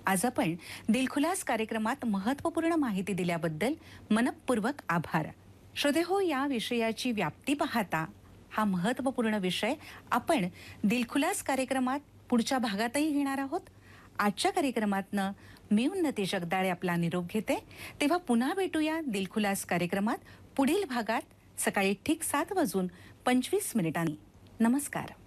आज आपण दिलखुलास कार्यक्रमात महत्त्वपूर्ण माहिती दिल्याबद्दल मनपूर्वक आभार. श्रोते हो, या विषयाची व्याप्ती पाहता हा महत्त्वपूर्ण विषय आपण दिलखुलास कार्यक्रमात पुढच्या भागातही घेणार आहोत. आजच्या कार्यक्रमातनं मी उन्नती जगदाळे आपला निरोप घेते. तेव्हा पुन्हा भेटूया दिलखुलास कार्यक्रमात पुढील भागात सकाळी ठीक 7:25 नमस्कार.